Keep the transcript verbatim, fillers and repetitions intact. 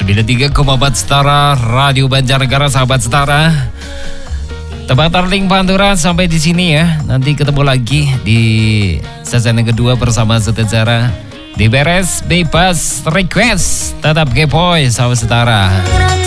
sembilan puluh tiga koma empat Setara Radio Banjarnegara, sahabat Setara. Tebak Tarling Pantura sampai di sini ya. Nanti ketemu lagi di season yang kedua bersama Setara. Di beres bebas request, tetap kepoy sahabat Setara.